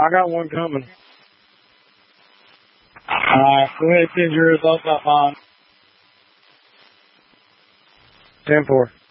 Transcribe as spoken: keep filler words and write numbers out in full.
I got one coming. Alright, go ahead and send your results up on ten four.